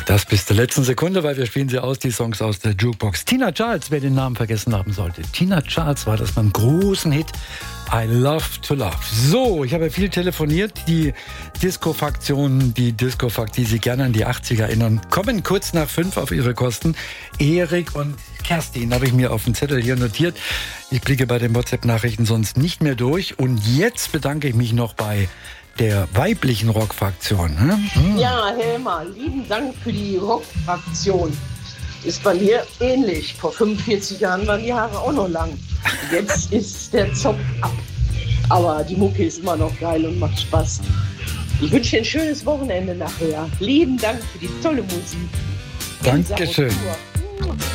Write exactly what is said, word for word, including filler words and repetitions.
Das bis zur letzten Sekunde, weil wir spielen sie aus, die Songs aus der Jukebox. Tina Charles, wer den Namen vergessen haben sollte. Tina Charles war das beim großen Hit I Love to Love. So, ich habe viel telefoniert. Die Disco-Faktionen, die Disco-Fakt, die Sie gerne an die achtziger erinnern, kommen kurz nach fünf auf Ihre Kosten. Erik und Kerstin habe ich mir auf den Zettel hier notiert. Ich blicke bei den WhatsApp-Nachrichten sonst nicht mehr durch. Und jetzt bedanke ich mich noch bei der weiblichen Rockfraktion. Hm? Ja, Helma, lieben Dank für die Rockfraktion. Ist bei mir ähnlich. Vor fünfundvierzig Jahren waren die Haare auch noch lang. Jetzt ist der Zopf ab. Aber die Mucke ist immer noch geil und macht Spaß. Ich wünsche dir ein schönes Wochenende nachher. Lieben Dank für die tolle Musik. Dankeschön.